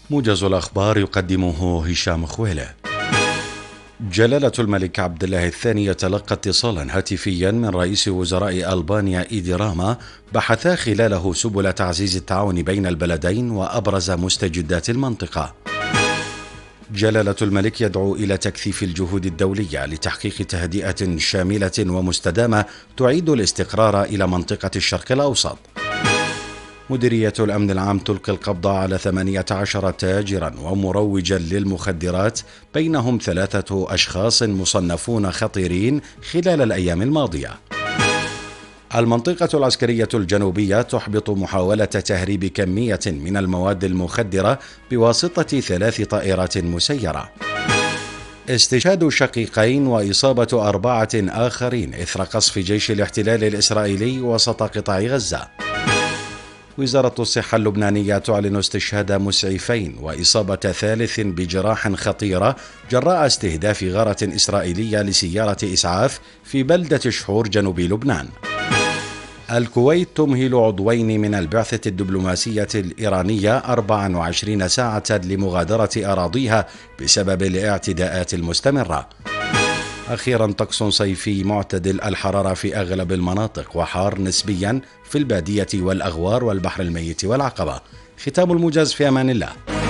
موجز الأخبار يقدمه هشام خويلة. جلالة الملك عبد الله الثاني يتلقى اتصالا هاتفيا من رئيس وزراء ألبانيا إيدي راما بحثا خلاله سبل تعزيز التعاون بين البلدين وأبرز مستجدات المنطقة. جلالة الملك يدعو إلى تكثيف الجهود الدولية لتحقيق تهدئة شاملة ومستدامة تعيد الاستقرار إلى منطقة الشرق الأوسط. مديرية الأمن العام تلقي القبض على 18 تاجرا ومروجا للمخدرات، بينهم 3 أشخاص مصنفون خطيرين خلال الأيام الماضية. المنطقة العسكرية الجنوبية تحبط محاولة تهريب كمية من المواد المخدرة بواسطة 3 طائرات مسيرة. استشهاد شقيقين وإصابة 4 آخرين إثر قصف جيش الاحتلال الإسرائيلي وسط قطاع غزة. وزارة الصحة اللبنانية تعلن استشهاد مسعفين وإصابة 3 بجراح خطيرة جراء استهداف غارة إسرائيلية لسيارة إسعاف في بلدة شحور جنوب لبنان. الكويت تمهل عضوين من البعثة الدبلوماسية الإيرانية 24 ساعة لمغادرة أراضيها بسبب الاعتداءات المستمرة. أخيرا طقس صيفي معتدل الحرارة في أغلب المناطق وحار نسبيا في البادية والأغوار والبحر الميت والعقبة. ختام الموجز، في أمان الله.